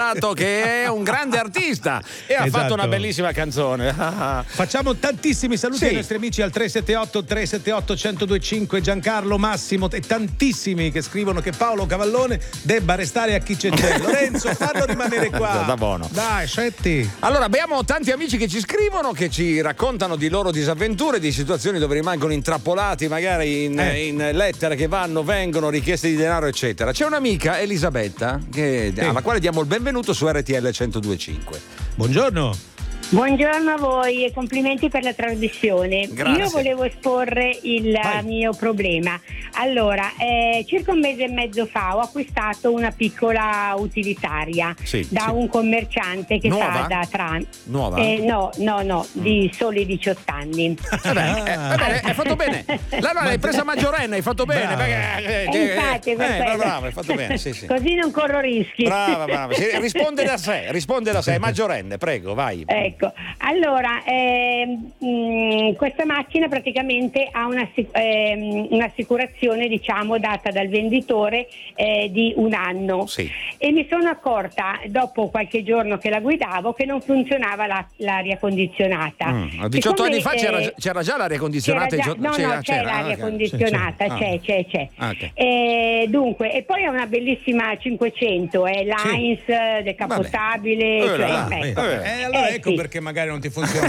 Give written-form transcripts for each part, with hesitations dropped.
dimostrato che è un grande artista e ha fatto una bellissima canzone. Facciamo tantissimi saluti ai nostri amici al 378-378-1025, Giancarlo, Massimo e tantissimi che scrivono che Paolo Cavallone debba restare a chi c'è. Lorenzo, fallo rimanere qua. Da buono. Dai, scetti. Allora, abbiamo tanti amici che ci scrivono, che ci raccontano di loro disavventure, di situazioni dove rimangono intrappolati magari in lettere che vanno, vengono, richieste di denaro, eccetera. C'è un'amica, Elisabetta, alla quale diamo il benvenuto su RTL 102.5. Buongiorno. Buongiorno a voi e complimenti per la trasmissione. Grazie. Io volevo esporre il mio problema. Allora, circa un mese e mezzo fa ho acquistato una piccola utilitaria da un commerciante che Nuova? fa da tram. Nuova? No, di soli 18 anni. Hai fatto bene. L'hai presa maggiorenne, hai fatto bene. Infatti, brava, hai fatto bene. Sì. Così non corro rischi. Brava. Risponde da sé, è maggiorenne, prego, vai. Ecco, allora questa macchina praticamente ha un'assicurazione, diciamo, data dal venditore di un anno. E mi sono accorta dopo qualche giorno che la guidavo che non funzionava l'aria condizionata. 18 anni fa c'era già l'aria condizionata? C'è l'aria condizionata, c'è. Dunque, e poi è una bellissima 500, è l'Heinz decapottabile. Allora ecco perché magari non ti funziona.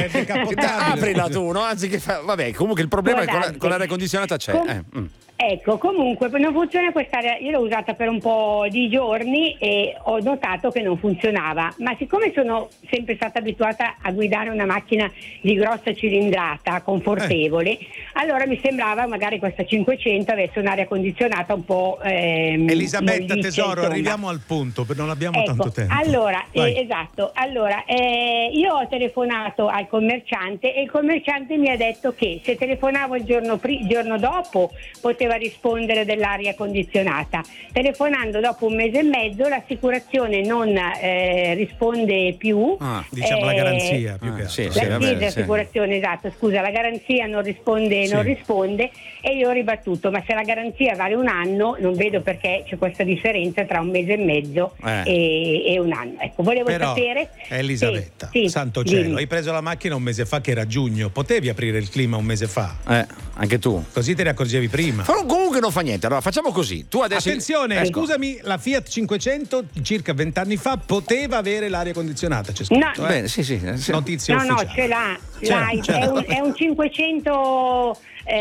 Aprila tu, no? Anziché vabbè, comunque il problema con l'aria condizionata c'è. Ecco, comunque non funziona quest'aria. Io l'ho usata per un po' di giorni e ho notato che non funzionava, ma siccome sono sempre stata abituata a guidare una macchina di grossa cilindrata, confortevole, allora mi sembrava magari questa 500 avesse un'aria condizionata un po' Elisabetta, tesoro, arriviamo al punto, non abbiamo tanto tempo. Allora, esatto. Allora, io ho telefonato al commerciante e il commerciante mi ha detto che se telefonavo il giorno dopo poteva rispondere dell'aria condizionata. Telefonando dopo un mese e mezzo l'assicurazione non risponde più. Diciamo la garanzia più che altro. L'assicurazione, esatto, scusa, la garanzia non risponde e io ho ribattuto, ma se la garanzia vale un anno non vedo perché c'è questa differenza tra un mese e mezzo e un anno. Ecco, volevo sapere. Elisabetta, santo cielo, hai preso la macchina un mese fa che era giugno, potevi aprire il clima un mese fa? Anche tu. Così te ne accorgevi prima. Comunque non fa niente, allora facciamo così. Tu adesso attenzione, scusami, la Fiat 500 circa 20 anni fa poteva avere l'aria condizionata, c'è scritto. Bene, Notizia ufficiale. No, ce l'ha. È un 500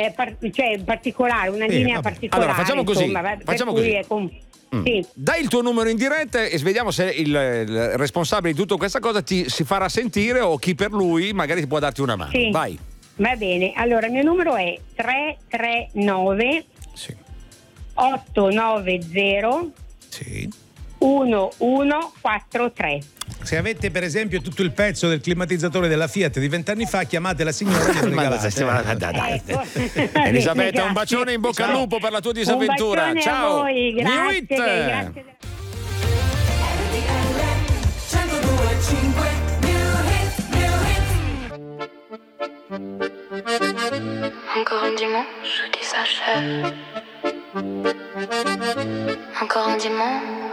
particolare, una linea particolare. Allora facciamo così. Facciamo così. Dai il tuo numero in diretta e vediamo se il responsabile di tutta questa cosa si farà sentire o chi per lui magari può darti una mano. Vai. Va bene, allora il mio numero è 339 890 1143. Se avete per esempio tutto il pezzo del climatizzatore della Fiat di 20 anni fa, chiamate la signora e Elisabetta, un bacione, in bocca al lupo per la tua disavventura. Ciao. A voi, grazie. Encore un dimanche qui s'achève. Encore un dimanche